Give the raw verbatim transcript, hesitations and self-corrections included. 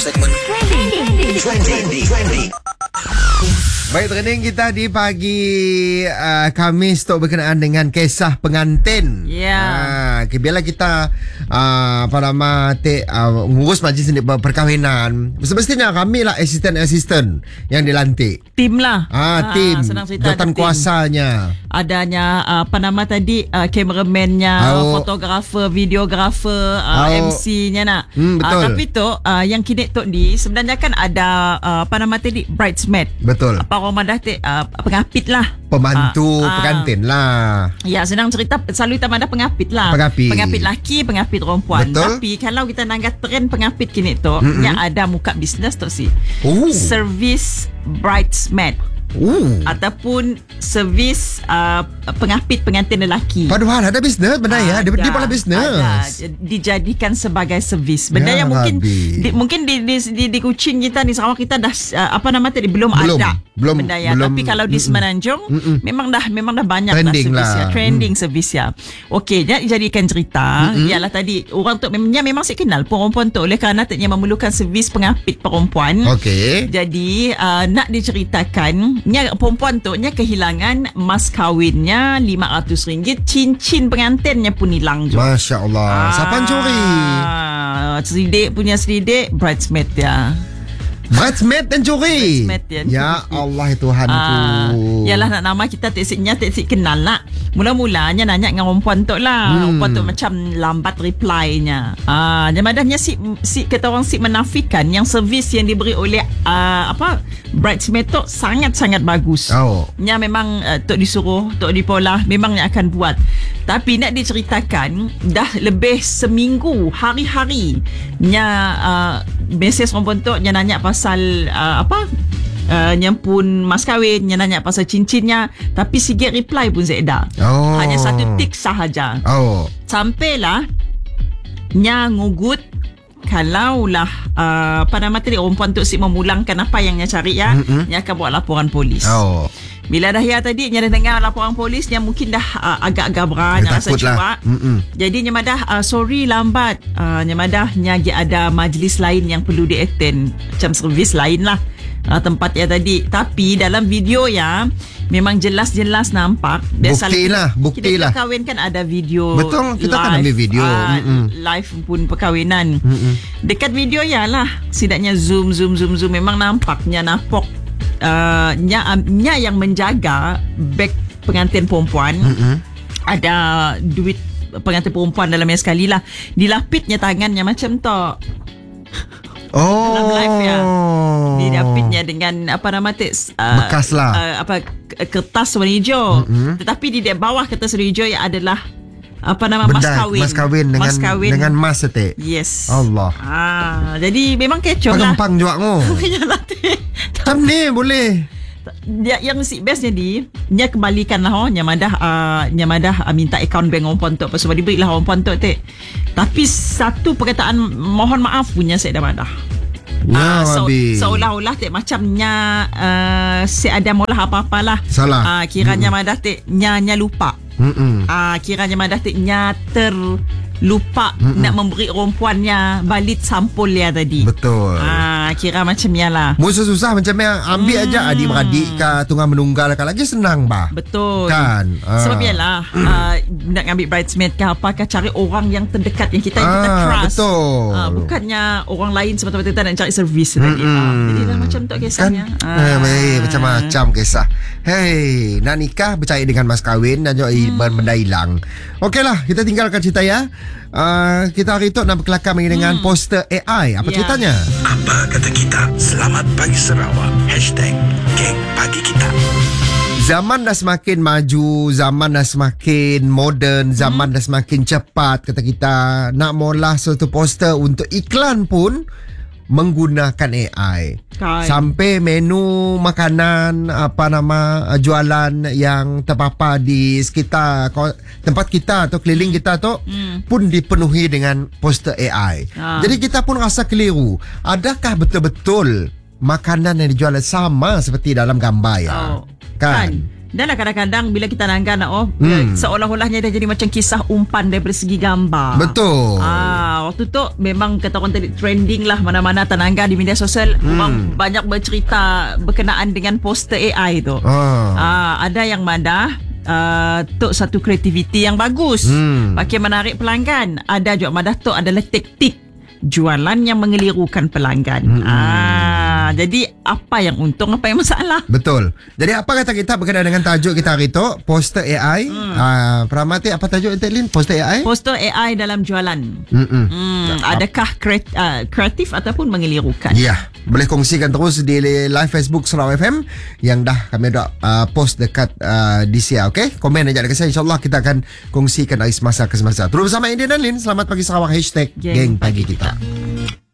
segmen Trending. Trending. Trending. Baik, trending kita di pagi uh, Khamis tu berkenaan dengan kisah pengantin. Ya. Yeah. Uh, okay, biarlah kita uh, apa nama te, uh, ngurus majlis perkahwinan. Semestinya kami lah asisten-asisten yang dilantik. Tim lah. Ah, tim. Jawatan kuasanya. Adanya uh, apa nama tadi uh, kameramennya, oh. fotografer, videografer, uh, oh. M C-nya nak. Hmm, betul. Uh, tapi tu uh, yang kini tu di sebenarnya kan ada uh, apa nama tadi bridesmaid. Betul. Apa orang madah te uh, pengapit lah. Pembantu uh, pengantin uh, lah. Ya, senang cerita selalu kita ada pengapit lah. Pengapit. Pengapit laki, pengapit perempuan. Betul. Tapi kalau kita nanggat trend pengapit kini tu, mm-hmm. yang ada muka bisnes tu si. Oh. Service bridesmaid. Uh. Ataupun servis uh, pengapit pengantin lelaki. Padahal ada bisnes benda ya, dia, dia pula bisnes. Ada, dijadikan sebagai servis. Benda ya, yang mungkin di, mungkin di, di, di, di Kuching kita di Sarawak kita dah uh, apa nama tadi belum, belum ada belum, benda ya. belum, Tapi kalau di Semenanjung mm-mm. memang dah memang dah banyak trending dah servis lah. ya, trending mm. servis ya. Okey, jadi jadikan cerita mm-hmm. ialah tadi orang tu memangnya memang saya kenal perempuan tu oleh kerana taknya memerlukan servis pengapit perempuan. Okey. Jadi uh, nak diceritakan nya perempuan tu nya kehilangan mas kahwinnya lima ratus ringgit, cincin pengantinnya pun hilang juga. Masya-Allah. Ah, siapa curi? Selidik punya selidik bridesmaid ya. Bridesmaid dan curi. Bridesmaid ya. Ya Allah Tuhanku. Uh, yalah nak nama kita tak siknya tak sik kenal lah. Mula-mulanya nanya dengan perempuan tu lah. Hmm. Perempuan tu macam lambat reply-nya. Ah, uh, jamadahnya si si kata orang si menafikan yang servis yang diberi oleh uh, apa bridesmaid tu sangat-sangat bagus. Oh. Nya memang uh, tok disuruh, tok dipolah memangnya akan buat. Tapi nak diceritakan dah lebih seminggu hari-hari nya uh, mesej perempuan tu nya nanya pasal uh, apa Uh, yang pun mas kahwin, yang nanya pasal cincinnya, tapi sikit reply pun saya dah. Oh. Hanya satu tik sahaja. Oh. Sampailah nya ngugut kalaulah uh, apa nama tadi perempuan tu si memulangkan apa yang nya cari ya, mm-hmm. nya akan buat laporan polis. Oh. Bila dah ya tadi nya dah dengar laporan polis, nya mungkin dah uh, agak-agak berat, nya rasa cuak. Jadi nya madah uh, sorry lambat. Uh, nya madah nya ada majlis lain yang perlu di-attend, macam servis lain lah. Uh, tempat ya tadi. Tapi dalam video ya memang jelas-jelas nampak. Bukti lah, bukti lah. Kita kahwin kan ada video. Betul, kita live, kan ambil video. Uh, live pun perkahwinan. Mm-mm. Dekat video ya lah, sidaknya zoom, zoom, zoom, zoom. Memang nampaknya napok. Uh, nya, nya yang menjaga beg pengantin perempuan. Mm-mm. Ada duit pengantin perempuan dalamnya sekali lah. Dilapitnya tangannya macam tu. Oh. Dalam live ya. Didapitnya dengan apa nama tu uh, bekas lah uh, apa kertas warna hijau. Mm-hmm. Tetapi di bawah kertas warna hijau ya adalah apa nama benda, mas kahwin. Mas kahwin dengan mas kahwin. dengan mas tu. Yes. Allah. Ah, jadi memang kecoh lah. Pagempang juga ngo. Yalah teh. Tam ni boleh. Dia yang si best jadi nya kembalikan lah oh nya madah uh, nya madah uh, minta akaun bank orang tu pasal diberilah orang pon tu teh. Tapi satu perkataan mohon maaf punya saya dah madah. Ya, uh, so, Abi. seolah-olah teh macamnya uh, si ada molah apa-apalah. Salah. Uh, kiranya hmm. madah teh nya nya lupa. Hmm. Ah uh, kiranya madah teh nya ter lupa mm-mm. nak memberi perempuannya balit sampul ya tadi. Betul. Ah kira macam yalah. Musuh susah macam yang ambil hmm. aja adik-beradik ke tunggal menunggal ke lagi senang bah. Betul. Kan. Ah. Sebab yalah uh, nak ambil bridesmaid ke apakah cari orang yang terdekat yang kita yang kita ah, trust. Betul. Ah, bukannya orang lain semata-mata kita nak cari servis tadi. Ah, jadi dah macam tu kisahnya. Kan? Ah. Eh, macam-macam kisah. Hey, nak nikah bercaya dengan mas kahwin dan juga hmm. benda hilang. Okeylah, kita tinggalkan cerita ya. Uh, kita hari itu nak berkelakar dengan hmm. poster A I. Apa yeah. ceritanya? Apa kata kita? Selamat pagi Sarawak. Hashtag Geng Pagi Kita. Zaman dah semakin maju, zaman dah semakin moden, zaman hmm. dah semakin cepat. Kata kita nak mula satu poster untuk iklan pun menggunakan A I. Kai. Sampai menu makanan apa nama jualan yang terpapar di sekitar tempat kita atau keliling kita tu hmm. pun dipenuhi dengan poster A I. Ha. Jadi kita pun rasa keliru. Adakah betul-betul makanan yang dijual sama seperti dalam gambar ya? Oh. Kan? kan? Dan lah kadang-kadang bila kita nanggan oh, Hmm. seolah-olahnya dah jadi macam kisah umpan dari segi gambar. Betul. Ah, waktu tu memang kata orang tadi trending lah mana-mana tanangga di media sosial. Hmm. Orang banyak bercerita berkenaan dengan poster A I tu. Ah. Ah, ada yang madah uh, tok satu kreativiti yang bagus. Hmm. Makin menarik pelanggan. Ada juga madah tok adalah taktik jualan yang mengelirukan pelanggan. Hmm. Ah, jadi apa yang untung, apa yang masalah? Betul. Jadi apa kata kita berkenaan dengan tajuk kita hari tu? Poster A I. Hmm. Uh, Pramati, apa tajuk Encik Lin? Poster A I? Poster A I dalam jualan. Mm-mm. Hmm, adakah kreat, uh, kreatif ataupun mengelirukan? Ya, boleh kongsikan terus di live Facebook Sarawak F M yang dah kami dah uh, post dekat uh, D C A. Okay, komen aja dekat saya. InsyaAllah kita akan kongsikan dari semasa ke semasa. Terus bersama Indian dan Lin. Selamat pagi Sarawak. Hashtag Geng Geng Pagi Kita.